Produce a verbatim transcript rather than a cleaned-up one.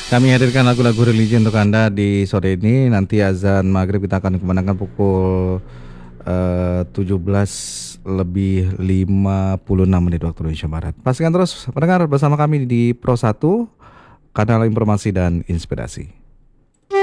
Kami hadirkan lagu-lagu religi untuk Anda di sore ini. Nanti azan maghrib kita akan kumandangkan pukul uh, tujuh belas lebih lima puluh enam menit waktu Indonesia Barat. Pastikan terus pendengar bersama kami di Pro satu, kanal informasi dan inspirasi.